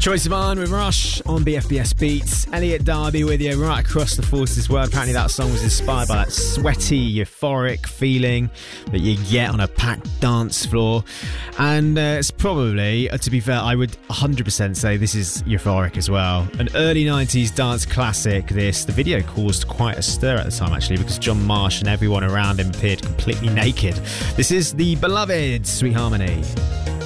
Troye Sivan with Rush on BFBS Beats. Elliot Darby with you right across the Forces world. Apparently that song was inspired by that sweaty, euphoric feeling that you get on a packed dance floor. And it's probably, to be fair, I would 100% say this is euphoric as well. An early 90s dance classic, this. The video caused quite a stir at the time, actually, because John Marsh and everyone around him appeared completely naked. This is the beloved Sweet Harmony.